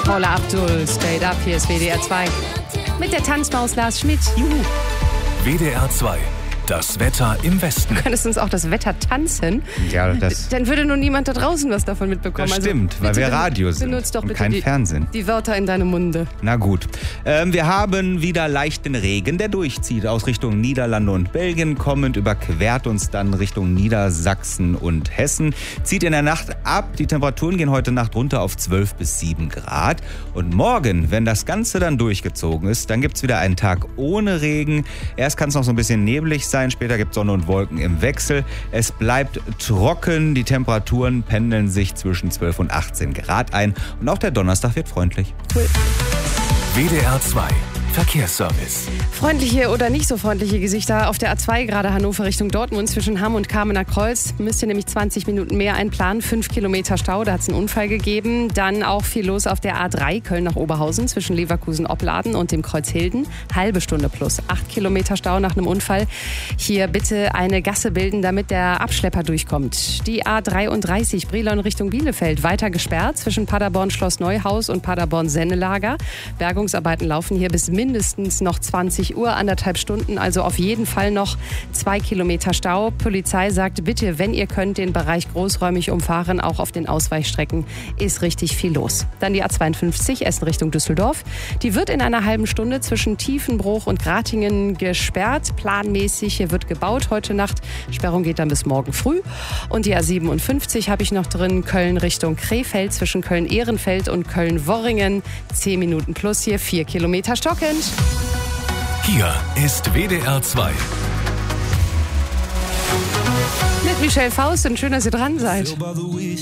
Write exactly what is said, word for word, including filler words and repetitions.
Paula Abdul, Straight Up, hier ist W D R zwei. Mit der Tanzmaus Lars Schmidt. Juhu. W D R zwei. Das Wetter im Westen. Du könntest uns auch das Wetter tanzen. Ja, das... Dann würde nur niemand da draußen was davon mitbekommen. Das stimmt, also, weil wir Radio sind benutzt doch und bitte kein die, Fernsehen. die Wörter in deinem Munde. Na gut. Ähm, wir haben wieder leichten Regen, der durchzieht aus Richtung Niederlande und Belgien kommend, überquert uns dann Richtung Niedersachsen und Hessen. Zieht in der Nacht ab. Die Temperaturen gehen heute Nacht runter auf zwölf bis sieben Grad. Und morgen, wenn das Ganze dann durchgezogen ist, dann gibt es wieder einen Tag ohne Regen. Erst kann es noch so ein bisschen neblig sein, später gibt es Sonne und Wolken im Wechsel. Es bleibt trocken, die Temperaturen pendeln sich zwischen zwölf und achtzehn Grad ein und auch der Donnerstag wird freundlich. Cool. W D R zwei Verkehrsservice. Freundliche oder nicht so freundliche Gesichter auf der A zwei, gerade Hannover Richtung Dortmund zwischen Hamm und Kamener Kreuz. Müsst ihr nämlich zwanzig Minuten mehr einplanen, fünf Kilometer Stau, da hat es einen Unfall gegeben. Dann auch viel los auf der A drei, Köln nach Oberhausen zwischen Leverkusen-Opladen und dem Kreuz Hilden. Halbe Stunde plus, acht Kilometer Stau nach einem Unfall. Hier bitte eine Gasse bilden, damit der Abschlepper durchkommt. Die A dreiunddreißig, Brilon Richtung Bielefeld, weiter gesperrt zwischen Paderborn-Schloss Neuhaus und Paderborn-Sennelager. Bergungsarbeiten laufen hier bis mindestens noch zwanzig Uhr, anderthalb Stunden, also auf jeden Fall noch zwei Kilometer Stau. Polizei sagt, bitte, wenn ihr könnt, den Bereich großräumig umfahren, auch auf den Ausweichstrecken ist richtig viel los. Dann die A zweiundfünfzig, Essen Richtung Düsseldorf. Die wird in einer halben Stunde zwischen Tiefenbruch und Gratingen gesperrt, planmäßig. Hier wird gebaut heute Nacht. Sperrung geht dann bis morgen früh. Und die A siebenundfünfzig habe ich noch drin, Köln Richtung Krefeld zwischen Köln-Ehrenfeld und Köln-Worringen. Zehn Minuten plus hier, vier Kilometer stockend. Hier ist W D R zwei. Mit Michelle Faust und schön, dass ihr dran seid.